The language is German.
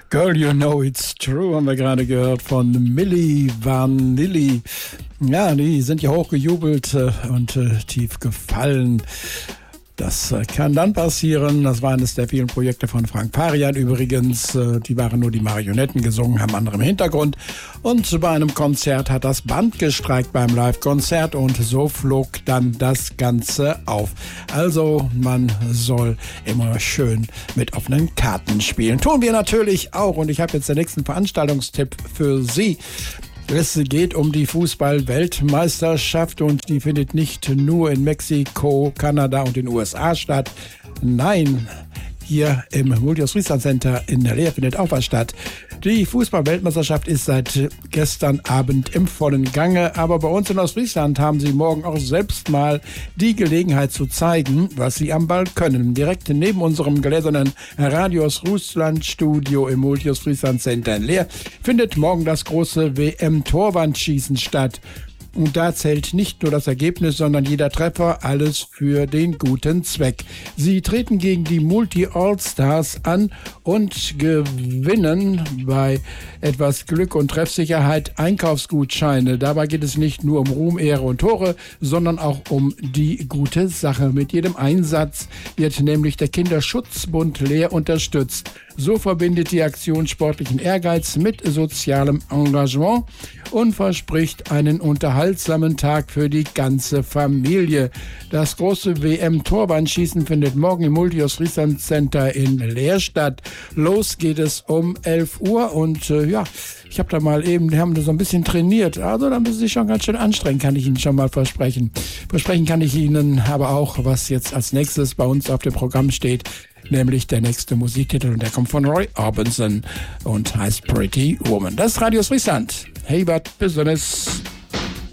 Girl, you know it's true, haben wir gerade gehört von Milli Vanilli. Ja, die sind ja hochgejubelt und tief gefallen. Das kann dann passieren. Das war eines der vielen Projekte von Frank Farian übrigens. Die waren nur die Marionetten gesungen, haben andere im Hintergrund. Und bei einem Konzert hat das Band gestreikt beim Live-Konzert und so flog dann das Ganze auf. Also man soll immer schön mit offenen Karten spielen. Tun wir natürlich auch. Und ich habe jetzt den nächsten Veranstaltungstipp für Sie. Es geht um die Fußball-Weltmeisterschaft und die findet nicht nur in Mexiko, Kanada und den USA statt. Nein, hier im Multiostfriesland Center in der Leer findet auch was statt. Die Fußball-Weltmeisterschaft ist seit gestern Abend im vollen Gange, aber bei uns in Ostfriesland haben sie morgen auch selbst mal die Gelegenheit zu zeigen, was sie am Ball können. Direkt neben unserem gläsernen Radio Ostfriesland-Studio im Multiostfriesland Center in Leer findet morgen das große WM-Torwandschießen statt. Und da zählt nicht nur das Ergebnis, sondern jeder Treffer, alles für den guten Zweck. Sie treten gegen die Multi-All-Stars an und gewinnen bei etwas Glück und Treffsicherheit Einkaufsgutscheine. Dabei geht es nicht nur um Ruhm, Ehre und Tore, sondern auch um die gute Sache. Mit jedem Einsatz wird nämlich der Kinderschutzbund Leer unterstützt. So verbindet die Aktion sportlichen Ehrgeiz mit sozialem Engagement und verspricht einen unterhaltsamen Tag für die ganze Familie. Das große WM-Torwandschießen findet morgen im Multiostfriesland Center in Leer statt. Los geht es um 11 Uhr und ich habe da mal eben, die haben da so ein bisschen trainiert. Also da müssen Sie sich schon ganz schön anstrengen, kann ich Ihnen schon mal versprechen. Versprechen kann ich Ihnen aber auch, was jetzt als nächstes bei uns auf dem Programm steht, nämlich der nächste Musiktitel und der kommt von Roy Orbison und heißt Pretty Woman. Das ist Radio Ostfriesland. Hey, but Business.